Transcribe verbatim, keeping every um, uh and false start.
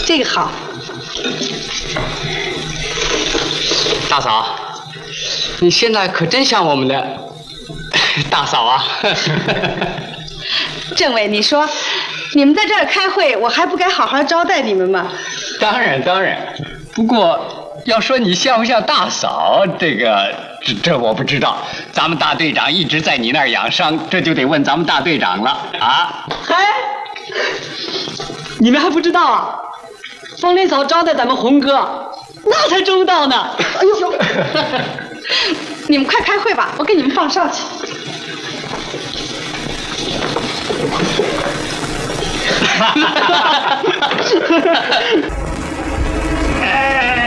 这个好。 大嫂，你现在可真像我们的大嫂啊！ 政委，你说，你们在这儿开会，我还不该好好招待你们吗？ 当然当然，不过要说你像不像大嫂，这个这这我不知道。咱们大队长一直在你那儿养伤，这就得问咱们大队长了啊！ 嗨，你们还不知道啊？方连嫂招待咱们红哥，那才周到呢。哎呦， 你们快开会吧，我给你们放哨去。 哎